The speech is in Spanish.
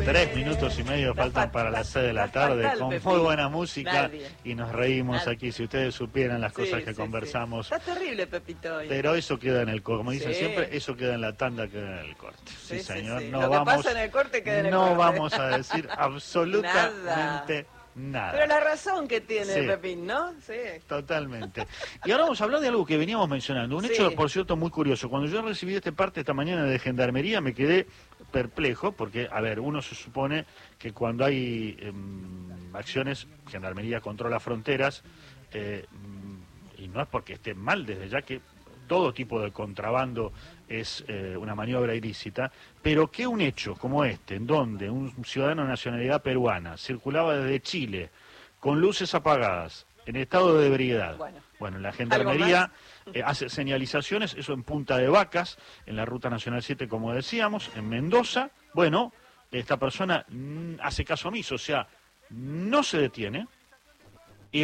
3 minutos y medio faltan para las 6 de la tarde, con muy buena música y nos reímos aquí. Si ustedes supieran las cosas que conversamos. Está terrible, Pepito. Hoy. Pero eso queda en el corte, como dicen siempre, eso queda en la tanda, queda en el corte. Sí, señor. No Lo vamos, que pasa en el corte queda en el corte. No vamos a decir absolutamente nada. Pero la razón que tiene Pepín, ¿no? Sí. Totalmente. Y ahora vamos a hablar de algo que veníamos mencionando. Un hecho, por cierto, muy curioso. Cuando yo recibí este parte esta mañana de Gendarmería me quedé perplejo porque, a ver, uno se supone que cuando hay acciones, Gendarmería controla fronteras, y no es porque esté mal, desde ya que todo tipo de contrabando es una maniobra ilícita, pero que un hecho como este, en donde un ciudadano de nacionalidad peruana circulaba desde Chile con luces apagadas, en estado de ebriedad, bueno, la Gendarmería hace señalizaciones, eso en Punta de Vacas, en la Ruta Nacional 7, como decíamos, en Mendoza, bueno, esta persona hace caso omiso, o sea, no se detiene,